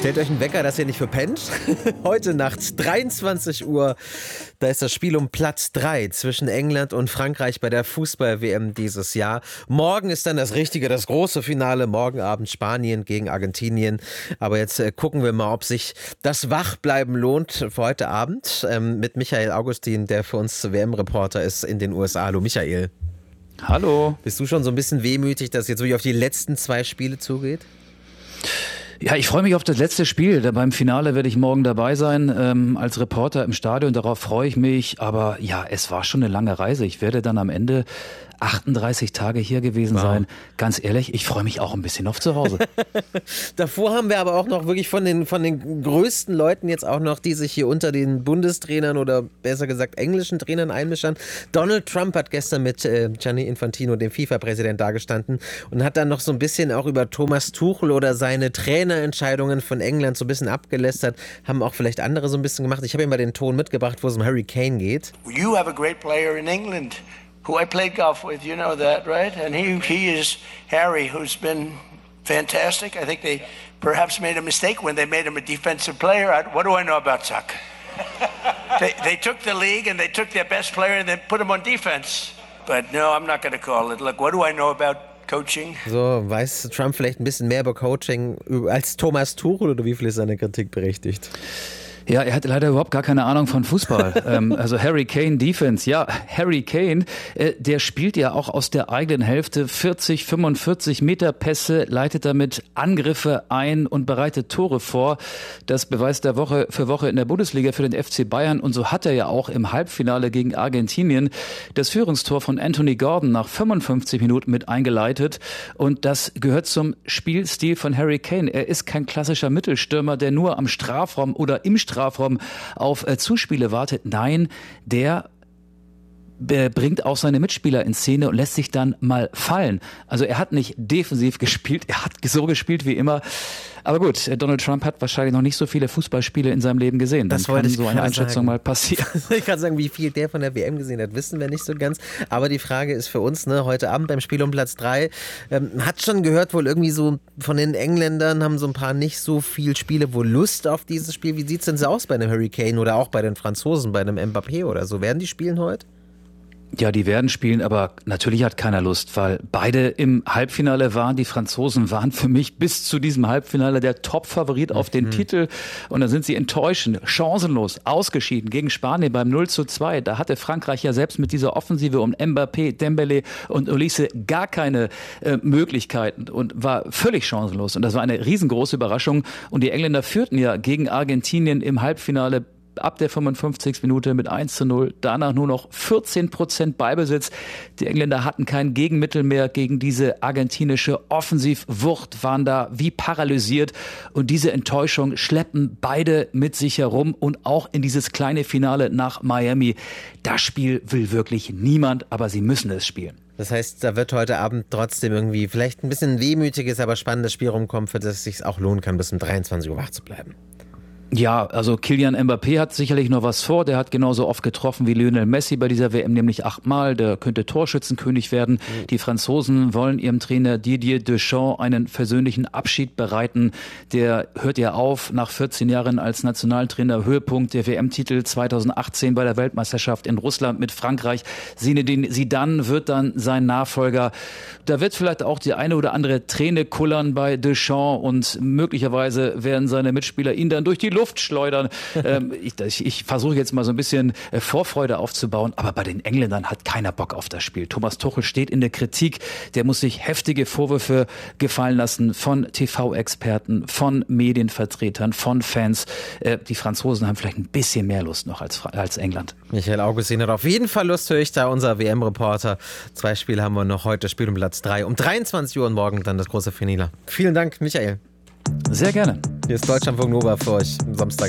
Stellt euch einen Wecker, dass ihr nicht verpennt. Heute Nacht, 23 Uhr, da ist das Spiel um Platz 3 zwischen England und Frankreich bei der Fußball-WM dieses Jahr. Morgen ist dann das große Finale. Morgen Abend Spanien gegen Argentinien. Aber jetzt gucken wir mal, ob sich das Wachbleiben lohnt für heute Abend. Mit Michael Augustin, der für uns WM-Reporter ist in den USA. Hallo Michael. Hallo. Bist du schon so ein bisschen wehmütig, dass es jetzt wirklich auf die letzten 2 Spiele zugeht? Ja, ich freue mich auf das letzte Spiel. Beim Finale werde ich morgen dabei sein, als Reporter im Stadion. Darauf freue ich mich. Aber ja, es war schon eine lange Reise. Ich werde dann am Ende 38 Tage hier gewesen sein. Ganz ehrlich, ich freue mich auch ein bisschen auf zu Hause. Davor haben wir aber auch noch wirklich von den größten Leuten jetzt auch noch, die sich hier unter den Bundestrainern oder besser gesagt englischen Trainern einmischen. Donald Trump hat gestern mit Gianni Infantino, dem FIFA-Präsident, dagestanden und hat dann noch so ein bisschen auch über Thomas Tuchel oder seine Trainerentscheidungen von England so ein bisschen abgelästert. Haben auch vielleicht andere so ein bisschen gemacht. Ich habe ihm mal den Ton mitgebracht, wo es um Harry Kane geht. You have a great player in England who I played golf with, you know that, right? And he is Harry, who's been fantastic. I think they perhaps made a mistake when they made him a defensive player. What do I know about soccer? They took the league and they took their best player and then put him on defense. But no, I'm not going to call it. Look, what do I know about Coaching? So, weiß Trump vielleicht ein bisschen mehr über Coaching als Thomas Tuchel oder wie viel ist seine Kritik berechtigt? Ja, er hat leider überhaupt gar keine Ahnung von Fußball. Also Harry Kane Defense, ja, Harry Kane, der spielt ja auch aus der eigenen Hälfte 40, 45 Meter Pässe, leitet damit Angriffe ein und bereitet Tore vor. Das beweist er Woche für Woche in der Bundesliga für den FC Bayern und so hat er ja auch im Halbfinale gegen Argentinien das Führungstor von Anthony Gordon nach 55 Minuten mit eingeleitet und das gehört zum Spielstil von Harry Kane. Er ist kein klassischer Mittelstürmer, der nur am Strafraum oder im Strafraum auf Zuspiele wartet. Nein, der bringt auch seine Mitspieler in Szene und lässt sich dann mal fallen. Also er hat nicht defensiv gespielt, er hat so gespielt wie immer. Aber gut, Donald Trump hat wahrscheinlich noch nicht so viele Fußballspiele in seinem Leben gesehen. Dann kann so eine Einschätzung mal passieren. Ich kann sagen, wie viel der von der WM gesehen hat, wissen wir nicht so ganz. Aber die Frage ist für uns, heute Abend beim Spiel um Platz 3, hat schon gehört, wohl irgendwie so von den Engländern haben so ein paar nicht so viel Spiele wohl Lust auf dieses Spiel. Wie sieht es denn so aus bei einem Harry Kane oder auch bei den Franzosen, bei einem Mbappé oder so? Werden die spielen heute? Ja, die werden spielen, aber natürlich hat keiner Lust, weil beide im Halbfinale waren. Die Franzosen waren für mich bis zu diesem Halbfinale der Top-Favorit auf den Titel. Und dann sind sie enttäuschend, chancenlos, ausgeschieden gegen Spanien beim 0:2. Da hatte Frankreich ja selbst mit dieser Offensive um Mbappé, Dembélé und Olise gar keine Möglichkeiten und war völlig chancenlos. Und das war eine riesengroße Überraschung. Und die Engländer führten ja gegen Argentinien im Halbfinale ab der 55. Minute mit 1:0, danach nur noch 14% Ballbesitz. Die Engländer hatten kein Gegenmittel mehr gegen diese argentinische Offensivwucht, waren da wie paralysiert und diese Enttäuschung schleppen beide mit sich herum und auch in dieses kleine Finale nach Miami. Das Spiel will wirklich niemand, aber sie müssen es spielen. Das heißt, da wird heute Abend trotzdem irgendwie vielleicht ein bisschen wehmütiges, aber spannendes Spiel rumkommen, für das es sich auch lohnen kann, bis um 23 Uhr wach zu bleiben. Ja, also Kylian Mbappé hat sicherlich noch was vor. Der hat genauso oft getroffen wie Lionel Messi bei dieser WM, nämlich 8-mal. Der könnte Torschützenkönig werden. Die Franzosen wollen ihrem Trainer Didier Deschamps einen versöhnlichen Abschied bereiten. Der hört ja auf nach 14 Jahren als Nationaltrainer. Höhepunkt der WM-Titel 2018 bei der Weltmeisterschaft in Russland mit Frankreich. Zinedine Zidane wird dann sein Nachfolger. Da wird vielleicht auch die eine oder andere Träne kullern bei Deschamps und möglicherweise werden seine Mitspieler ihn dann durch die Luft schleudern. Ich versuche jetzt mal so ein bisschen Vorfreude aufzubauen, aber bei den Engländern hat keiner Bock auf das Spiel. Thomas Tuchel steht in der Kritik, der muss sich heftige Vorwürfe gefallen lassen von TV-Experten, von Medienvertretern, von Fans. Die Franzosen haben vielleicht ein bisschen mehr Lust noch als England. Michael Augustin hat auf jeden Fall Lust, höre ich da, unser WM-Reporter. 2 Spiele haben wir noch heute, Spiel um Platz 3. Um 23 Uhr und morgen dann das große Finale. Vielen Dank, Michael. Sehr gerne. Hier ist Deutschlandfunk Nova für euch am Samstag.